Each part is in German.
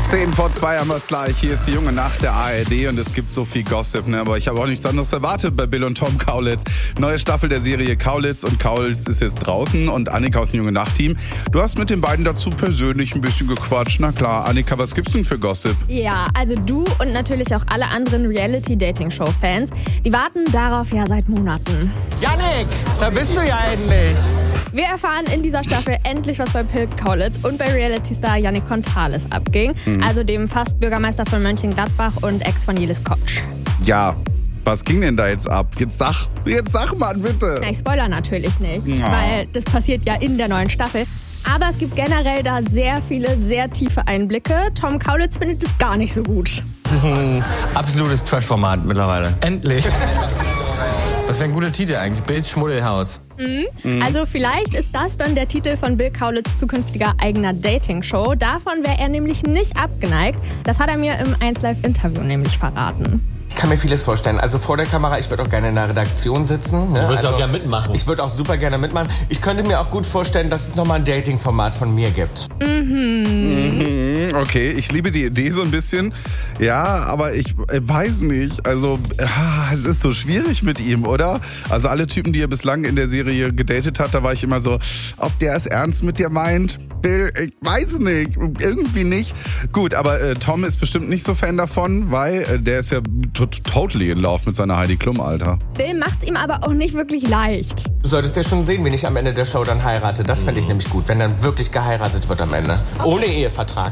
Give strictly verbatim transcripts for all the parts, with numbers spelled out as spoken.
Zehn vor zwei haben wir es gleich. Hier ist die junge Nacht der A R D und es gibt so viel Gossip, ne? Aber ich habe auch nichts anderes erwartet bei Bill und Tom Kaulitz. Neue Staffel der Serie Kaulitz und Kaulitz ist jetzt draußen und Annika aus dem junge Nacht-Team. Du hast mit den beiden dazu persönlich ein bisschen gequatscht. Na klar, Annika, was gibt's denn für Gossip? Ja, also du und natürlich auch alle anderen Reality-Dating-Show-Fans, die warten darauf ja seit Monaten. Yannick, da bist du ja endlich. Wir erfahren in dieser Staffel endlich, was bei Bill Kaulitz und bei Reality-Star Yannick Contales abging. Mhm. Also dem fast Bürgermeister von Mönchengladbach und Ex von Jelis Kotsch. Ja, was ging denn da jetzt ab? Jetzt sag, jetzt sag mal bitte. Na, ich spoiler natürlich nicht, ja. weil das passiert ja in der neuen Staffel. Aber es gibt generell da sehr viele, sehr tiefe Einblicke. Tom Kaulitz findet es gar nicht so gut. Das ist ein absolutes Trash-Format mittlerweile. Endlich. Das wäre ein guter Titel eigentlich. Bills Schmuddelhaus. Mhm. Mhm. Also vielleicht ist das dann der Titel von Bill Kaulitz zukünftiger eigener Dating-Show. Davon wäre er nämlich nicht abgeneigt. Das hat er mir im eins Live Interview nämlich verraten. Ich kann mir vieles vorstellen. Also vor der Kamera, ich würde auch gerne in der Redaktion sitzen. Ne? Du würdest also, auch gerne mitmachen. Ich würde auch super gerne mitmachen. Ich könnte mir auch gut vorstellen, dass es nochmal ein Dating-Format von mir gibt. Mhm. Mhm. Okay, ich liebe die Idee so ein bisschen. Ja, aber ich äh, weiß nicht. Also, äh, es ist so schwierig mit ihm, oder? Also alle Typen, die er bislang in der Serie gedatet hat, da war ich immer so, ob der es ernst mit dir meint. Bill, ich weiß nicht. Irgendwie nicht. Gut, aber äh, Tom ist bestimmt nicht so Fan davon, weil äh, der ist ja t- totally in love mit seiner Heidi Klum, Alter. Bill macht's ihm aber auch nicht wirklich leicht. Du solltest ja schon sehen, wen ich am Ende der Show dann heirate. Das fände ich nämlich gut, wenn dann wirklich geheiratet wird am Ende. Ohne Ehevertrag.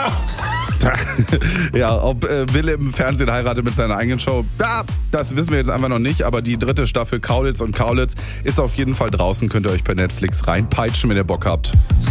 Ja, ob äh, Bill im Fernsehen heiratet mit seiner eigenen Show, ja, das wissen wir jetzt einfach noch nicht. Aber die dritte Staffel Kaulitz und Kaulitz ist auf jeden Fall draußen. Könnt ihr euch bei Netflix reinpeitschen, wenn ihr Bock habt.